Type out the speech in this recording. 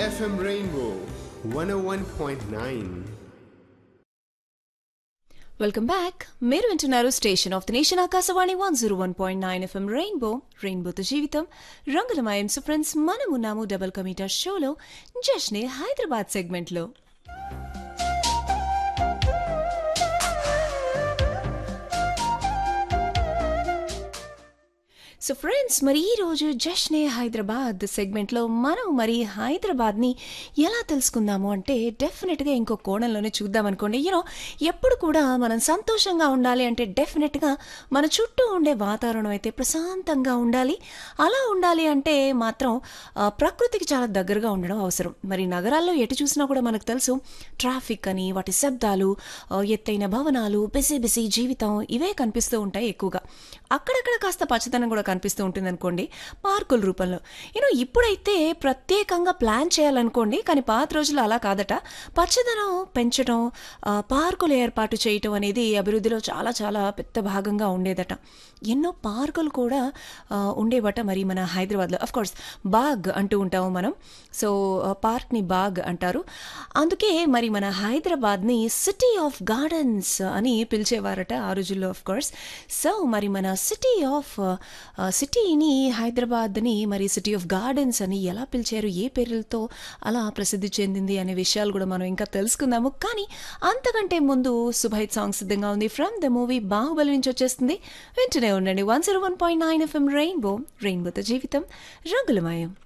FM Rainbow 101.9. Welcome back. మీరు వింటున్నారు station of the nation Akashvani 101.9 FM రెయిన్బోతో జీవితం రంగులమయం. సో ఫ్రెండ్స్, మనం ఉన్నాము డబుల్ కమీటర్ షోలో జష్నే హైదరాబాద్ సెగ్మెంట్లో. సో ఫ్రెండ్స్, మరి ఈరోజు జష్నే హైదరాబాద్ సెగ్మెంట్లో మనం మరి హైదరాబాద్ని ఎలా తెలుసుకుందాము అంటే డెఫినెట్గా ఇంకో కోణంలోనే చూద్దాం అనుకోండి. ఎప్పుడు కూడా మనం సంతోషంగా ఉండాలి అంటే డెఫినెట్గా మన చుట్టూ ఉండే వాతావరణం అయితే ప్రశాంతంగా ఉండాలి. అలా ఉండాలి అంటే మాత్రం ప్రకృతికి చాలా దగ్గరగా ఉండడం అవసరం. మరి నగరాల్లో ఎటు చూసినా కూడా మనకు తెలుసు, ట్రాఫిక్ అని, వాటి శబ్దాలు, ఎత్తైన భవనాలు, బిజీ జీవితం ఇవే కనిపిస్తూ ఉంటాయి ఎక్కువగా. అక్కడక్కడ కాస్త పచ్చదనం కూడా కనిపిస్తూ ఉంటుంది అనుకోండి, పార్కుల రూపంలో. ఇప్పుడైతే ప్రత్యేకంగా ప్లాన్ చేయాలనుకోండి, కానీ పాత రోజులు అలా కాదట. పచ్చదనం పెంచడం, పార్కులు ఏర్పాటు చేయటం అనేది అభివృద్ధిలో చాలా చాలా పెద్ద భాగంగా ఉండేదట. ఎన్నో పార్కులు కూడా ఉండేవట మరి మన హైదరాబాద్లో. అఫ్కోర్స్ బాగ్ అంటూ ఉంటాము మనం, సో పార్క్ని బాగ్ అంటారు. అందుకే మరి మన హైదరాబాద్ని సిటీ ఆఫ్ గార్డెన్స్ అని పిలిచేవారట ఆ రోజుల్లో. అఫ్కోర్స్ సో మరి మన సిటీని హైదరాబాద్ని మరి సిటీ ఆఫ్ గార్డెన్స్ అని ఎలా పిలిచారు, ఏ పేర్లతో అలా ప్రసిద్ధి చెందింది అనే విషయాలు కూడా మనం ఇంకా తెలుసుకుందాము. కానీ అంతకంటే ముందు సుభైత్ సాంగ్ సిద్ధంగా ఉంది. ఫ్రమ్ ద మూవీ బాహుబలి నుంచి వచ్చేస్తుంది. వింటూనే ఉండండి 101.9 FM రెయిన్బోతో జీవితం రంగులమయం.